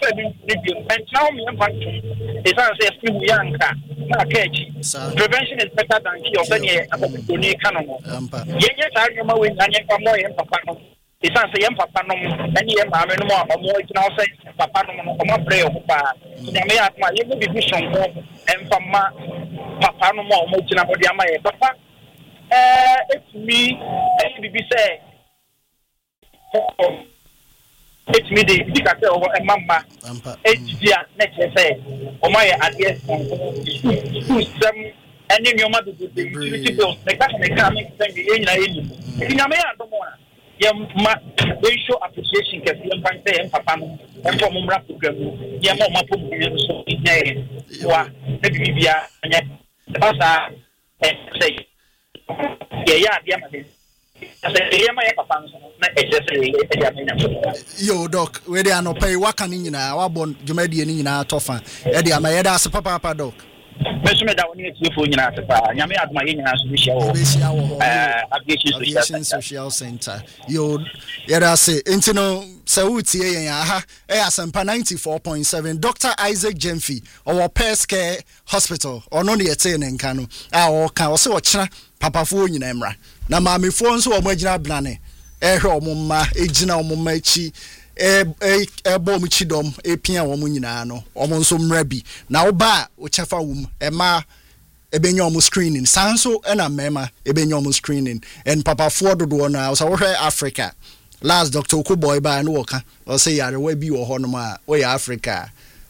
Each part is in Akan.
say and now me and it's not say still young na catch prevention is better than cure so near aboni canon yes I remember when anya pamo yen papa no it's not say yen papa no and yen ma me no mo now say papa no mo pray o pa nya me atma yen be vision ko en papa papa no mo gina mo dia ma ye papa it's me and be say it's me the dictator of a mama it's dia next say o my advice some any your mother to the utility bills the cash mechanic thing in na me adomo ma we show appreciation ke fi empan say papa no en for mumra program ye ma pom so ine wa na bibia anya basa say yeah dia ma yo doc we dey no pay waka ni nyina wa bon dwumadi ni nyina tofa e dey ama ye da ase papa doc mesu me da woni etiefo nyina ase pa nyame aduma ye nyina so bishia wo aviation social center yo ye da ase entino se wutie yen aha e asempa 94.7 Dr. Isaac Jemfi our Pest Care Hospital ono ne yete ne nka no a o ka o se o kyena papafo nyina emra na maamefo nso o magina blane ehwe omumma egina omumma echi ebo mu chidom epia wo mu nyina no omo nso mra bi na wo ba o chefa wum ema ebenya omo screening sanso na mema ebenya omo screening en papafo dodo na so wo hwe Africa last Dr. Okuboy ba no woka o say yare wa bi wo ho no ma wo ya Africa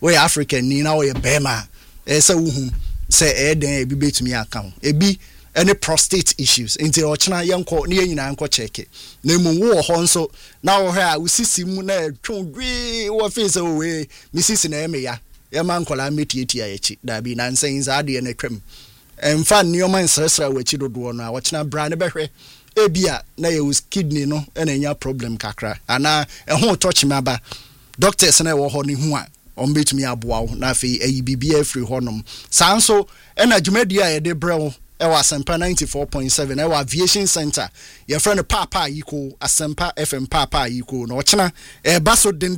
ni na wo ye bema se wo hu se eden ebi betumi aka ebi any prostate issues into ochina yenko ne nyina nko check na mu wo ho nso na wo ha usisi mu na twodwi wo face we misisi na eme ya ma nkola metietia yachi da bi na nsen za ade na twam emfa nioma nsresra wachi dodo no a wochina bra ne behwe ebia na ye us kidney no na nya problem kakra ana ehun touch maba doctors na wo ho ne hu a ombetumi aboa na afi ayibibia free honom sanso na dwumadi a ye de brew ewa Asempa 94.7 ewa Aviation Center your friend Papa Yiko Asempa FM Papa Yiko no ochina baso den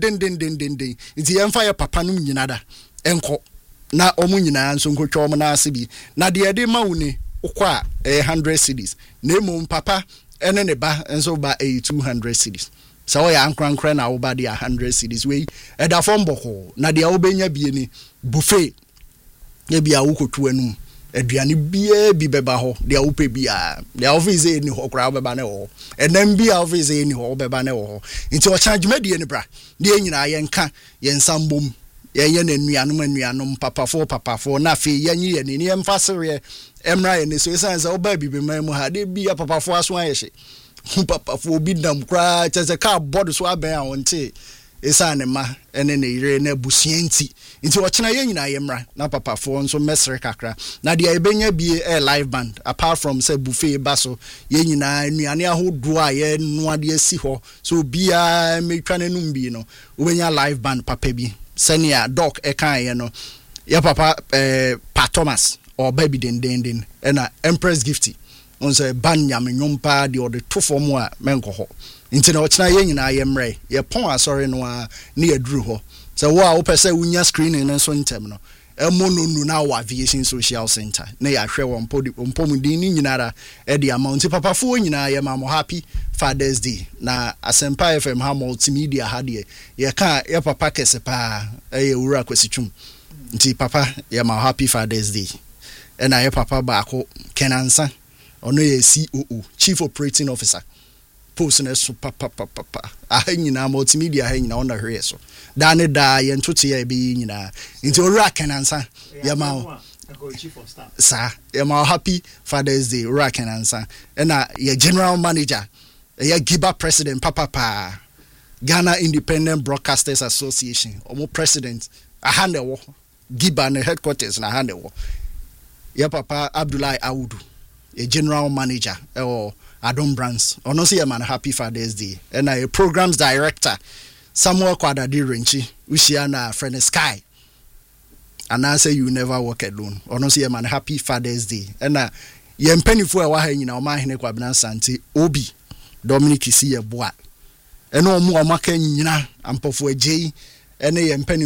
nti yemfa ye papa num nyinada enko na omu nyina nso nkotwa om na asebi na de ede ma woni ukwa 100 cedis na emu papa ene ne ba nso ba 200 cedis so ya ankrankra na wo ba de 100 cedis we eda fom boko na de obenya bie ni buffet ye bia wokotu anum aduane bia bi beba ho de awupe bia de office ni ho kra beba ne ho enam bia office ni ho beba ne ho nti o change die ni bra de nyina ye nka ye nsambom ye nanuanom papafo na fe yanyi ye ni emfasere emra ye ne so esanza oba bi bema mu ha de bia papafo aso ayehye papafo bi dam kra chese ka board so aben a wonte esane ma ene ne ire na busienti nti ochina ye nyina ye mra na papafo nso mesre kakra na de ebenya bie live band apart from say buffet baso ye nyina anuane ahodo a ye noade asi ho so bia metwa nanum bi no obenya live band papa bi senior doc ekan ye no ya papa Pa Thomas or baby den na Empress Gifty on say ban nyam nyompa de ode to form a menko ho nti na ochina ye nyina ye mre ye pon asori no a ne aduru ho so wo a wo pese unya screening nso ntem no emononu na wa Aviation Social Center na ya hwe won pomudin ni nyinara e de amount papa fo nyina ye ma mo happy Father's Day na Asempa FM ha multimedia ha de ye ka ye papa kese pa e wura kwesitwum nti papa ye ma happy Father's Day e na ye papa ba ko Kenansa ono ye COO Chief Operating Officer post na so papa nyina multimedia ha nyina ona hwe so da ne da ye ntote ya be nyina nti owura Kenansa ye ma Chief of Staff sa ye ma happy Father's Day owura Kenansa na ye General Manager ye Giba President papa Ghana Independent Broadcasters Association omo president ahande wo Giba ne headquarters na ahande wo ye papa Abdullahi Awudu ye General Manager Adom Brands ono se man happy Father's Day and a programs director Samuel Kwadadi Renchi ushia na friend Sky and I say you never walk alone ono se man happy Father's Day and ye mpanifo e wa ha nyina o ma hene Kwabena Sante Obi Dominic isi ye boa eno omo amaka nyina ampofo agei ene ye mpani